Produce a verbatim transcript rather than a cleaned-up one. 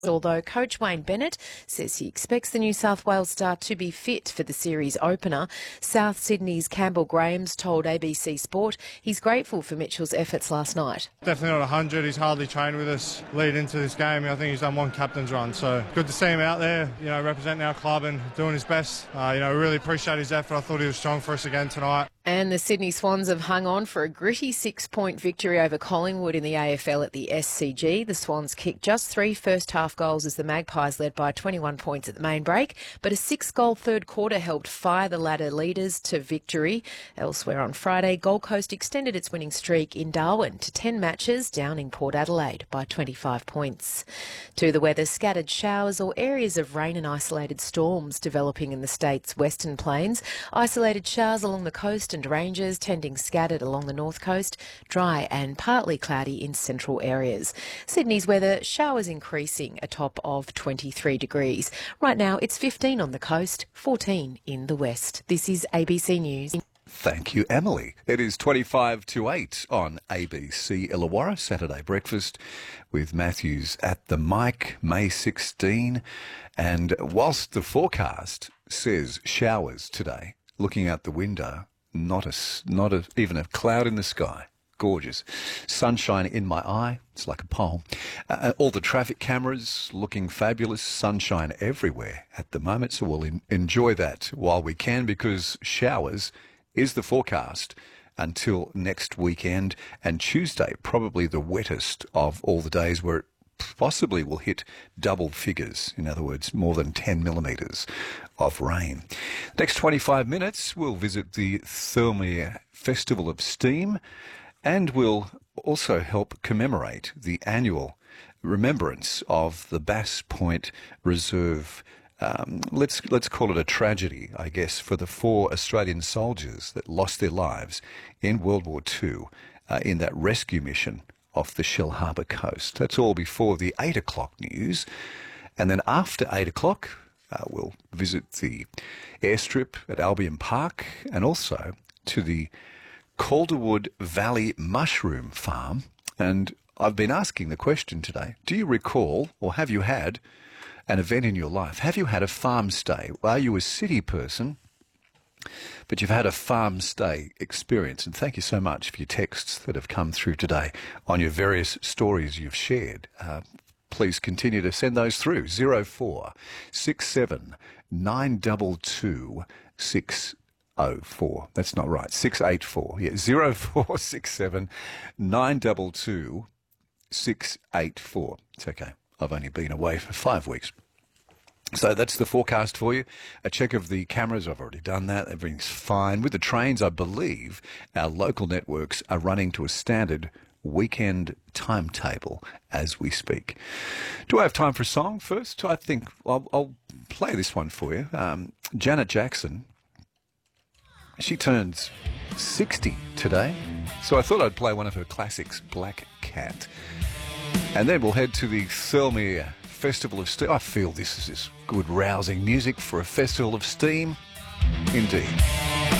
Although coach Wayne Bennett says he expects the New South Wales star to be fit for the series opener. South Sydney's Campbell Grahams told A B C Sport he's grateful for Mitchell's efforts last night. Definitely not one hundred. He's hardly trained with us leading into this game. I think he's done one captain's run, so good to see him out there, you know, representing our club and doing his best. Uh, you know, really appreciate his effort. I thought he was strong for us again tonight. And the Sydney Swans have hung on for a gritty six-point victory over Collingwood in the A F L at the S C G. The Swans kicked just three first-half goals as the Magpies led by twenty-one points at the main break, but a six-goal third quarter helped fire the ladder leaders to victory. Elsewhere on Friday, Gold Coast extended its winning streak in Darwin to ten matches, downing Port Adelaide by twenty-five points. To the weather, scattered showers or areas of rain and isolated storms developing in the state's western plains. Isolated showers along the coast and ranges, tending scattered along the north coast, dry and partly cloudy in central areas. Sydney's weather, showers increasing, a top of twenty-three degrees. Right now it's fifteen on the coast, fourteen in the west. This is A B C News. Thank you, Emily. It is twenty-five to eight on A B C Illawarra, Saturday breakfast with Matthews at the mic, May sixteenth. And whilst the forecast says showers today, looking out the window, not a, not a, even a cloud in the sky. Gorgeous. Sunshine in my eye. It's like a pole. Uh, all the traffic cameras looking fabulous. Sunshine everywhere at the moment. So we'll in, enjoy that while we can, because showers is the forecast until next weekend, and Tuesday probably the wettest of all the days, where it possibly will hit double figures, in other words more than ten millimetres of rain. Next twenty-five minutes we'll visit the Thirlmere Festival of Steam, and we'll also help commemorate the annual remembrance of the Bass Point Reserve. Um, let's let's call it a tragedy, I guess, for the four Australian soldiers that lost their lives in World War Two uh, in that rescue mission off the Shellharbour coast. That's all before the eight o'clock news. And then after eight o'clock, uh, we'll visit the airstrip at Albion Park, and also to the Calderwood Valley Mushroom Farm. And I've been asking the question today, do you recall, or have you had an event in your life? Have you had a farm stay? Are you a city person, but you've had a farm stay experience? And thank you so much for your texts that have come through today on your various stories you've shared. Uh, please continue to send those through. zero four six seven nine two two six oh four. That's not right. six eight four. Yeah, zero four six seven nine two two six eight four. It's okay. I've only been away for five weeks. So that's the forecast for you. A check of the cameras, I've already done that. Everything's fine. With the trains, I believe our local networks are running to a standard weekend timetable as we speak. Do I have time for a song first? I think I'll, I'll play this one for you. Um, Janet Jackson, she turns sixty today, so I thought I'd play one of her classics, Black Cat. And then we'll head to the Thirlmere Festival of Steam. I feel this is good, rousing music for a Festival of Steam. Indeed.